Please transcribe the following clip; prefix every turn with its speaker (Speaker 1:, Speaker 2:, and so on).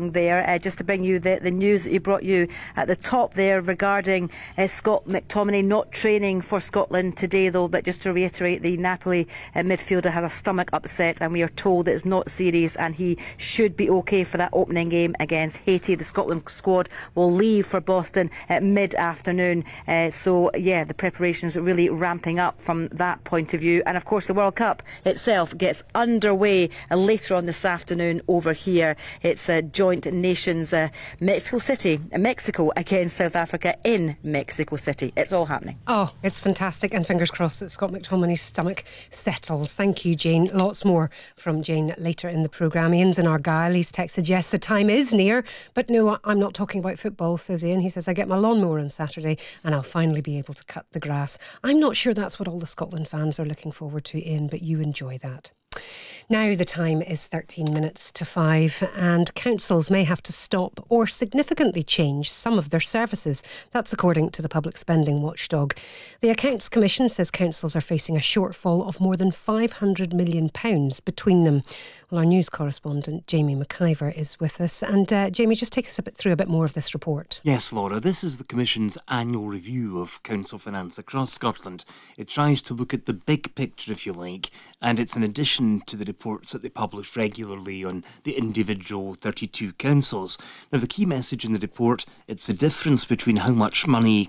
Speaker 1: Armstrong there, just to bring you the news that he brought you at the top there regarding Scott McTominay not training for Scotland today, though. But just to reiterate, the Napoli midfielder has a stomach upset, and we are told that it's not serious and he should be okay for that opening game against Haiti. The Scotland squad will leave for Boston at mid-afternoon. The preparations are really ramping up from that point of view. And of course, the World Cup itself gets underway later on this afternoon over here. It's a joint nations Mexico against South Africa in Mexico City. It's all happening.
Speaker 2: Oh, it's fantastic, and fingers crossed that Scott McTominay's stomach settles. Thank you, Jane. Lots more from Jane later in the programme. Ian's in Argyll. He's texted, yes, the time is near, but no, I'm not talking about football, says Ian. He says, I get my lawnmower on Saturday and I'll finally be able to cut the grass. I'm not sure that's what all the Scotland fans are looking forward to, Ian, but you enjoy that. Now the time is 13 minutes to 5, and councils may have to stop or significantly change some of their services. That's according to the Public Spending Watchdog. The Accounts Commission says councils are facing a shortfall of more than £500 million between them. Well, our news correspondent Jamie McIver is with us. And Jamie, just take us through a bit more of this report.
Speaker 3: Yes, Laura, this is the Commission's annual review of council finance across Scotland. It tries to look at the big picture, if you like, and it's in addition to the reports that they publish regularly on the individual 32 councils. Now, the key message in the report, it's the difference between how much money